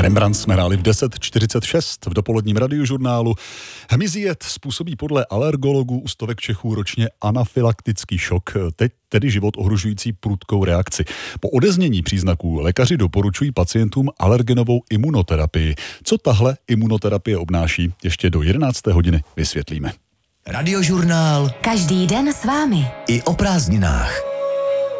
Rembrandt jsme hráli v 10:46 v dopoledním radiožurnálu. Hmyzí jed způsobí podle alergologů u stovek Čechů ročně anafylaktický šok, teď tedy život ohrožující prudkou reakci. Po odeznění příznaků lékaři doporučují pacientům alergenovou imunoterapii. Co tahle imunoterapie obnáší, ještě do 11. hodiny vysvětlíme. Radiožurnál. Každý den s vámi. I o prázdninách.